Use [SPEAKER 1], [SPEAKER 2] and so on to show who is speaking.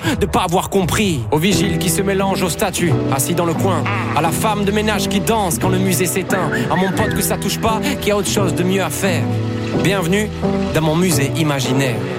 [SPEAKER 1] de pas avoir compris. Au vigile qui se mélange aux statues, assis dans le coin. À la femme de ménage qui danse quand le musée s'éteint. À mon pote que ça touche pas, qui a autre chose de mieux à faire. Bienvenue dans mon musée imaginaire.